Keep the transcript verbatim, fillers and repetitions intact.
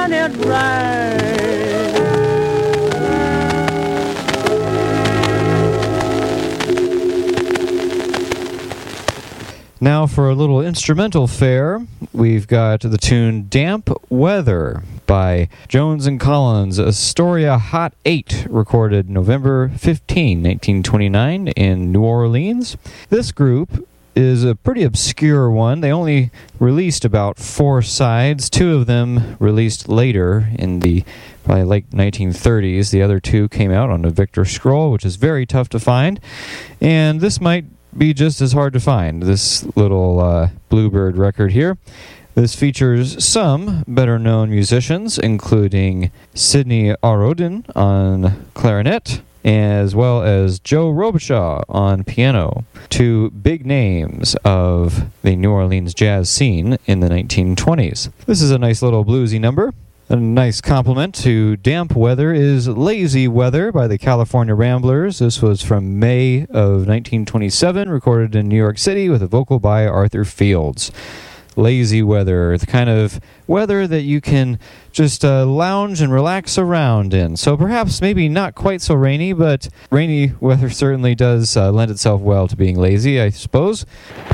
done it right. Now for a little instrumental fare, we've got the tune Damp Weather by Jones and Collins, Astoria Hot eight, recorded November fifteenth, nineteen twenty-nine in New Orleans. This group is a pretty obscure one. They only released about four sides, two of them released later in the probably late nineteen thirties. The other two came out on a Victor Scroll, which is very tough to find, and this might be just as hard to find, this little uh, Bluebird record here. This features some better-known musicians, including Sidney Arodin on clarinet, as well as Joe Robichaud on piano, two big names of the New Orleans jazz scene in the nineteen twenties. This is a nice little bluesy number. A nice compliment to Damp Weather is Lazy Weather by the California Ramblers. This was from May of nineteen twenty-seven, recorded in New York City with a vocal by Arthur Fields. Lazy weather, the kind of weather that you can just uh, lounge and relax around in. So perhaps maybe not quite so rainy, but rainy weather certainly does uh, lend itself well to being lazy, I suppose.